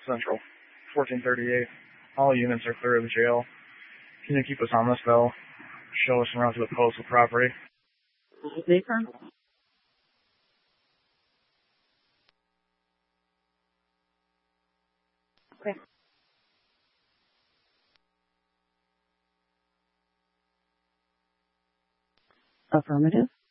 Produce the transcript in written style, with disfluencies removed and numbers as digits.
Central, 1438. All units are clear of the jail. Can you keep us on this, though? Show us around to the postal property. Okay, Colonel. Okay. Affirmative.